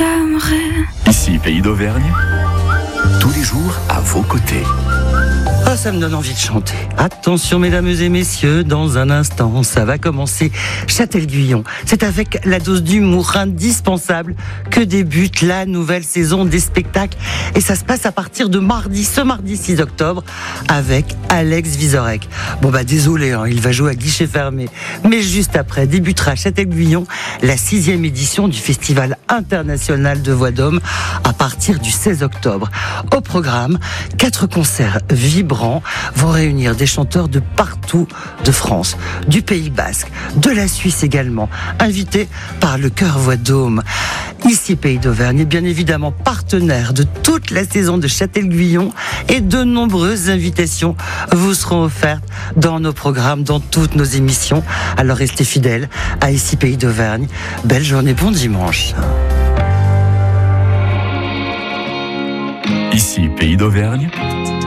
t'aimerai. Ici, Pays d'Auvergne, tous les jours à vos côtés. Ah, ça me donne envie de chanter. Attention, mesdames et messieurs, dans un instant, ça va commencer. Châtel-Guyon, c'est avec la dose d'humour indispensable que débute la nouvelle saison des spectacles. Et ça se passe à partir de ce mardi 6 octobre, avec Alex Vizorek. Bon désolé, il va jouer à guichet fermé. Mais juste après, débutera Châtel-Guyon, la 6e édition du Festival international de voix d'homme, à partir du 16 octobre. Au programme, 4 concerts vibrants vont réunir des chanteurs de partout de France, du Pays Basque, de la Suisse également, invités par le Chœur Voix d'Aume. Ici, Pays d'Auvergne est bien évidemment partenaire de toute la saison de Châtel-Guyon et de nombreuses invitations vous seront offertes dans nos programmes, dans toutes nos émissions. Alors restez fidèles à Ici, Pays d'Auvergne. Belle journée, bon dimanche. Ici, Pays d'Auvergne,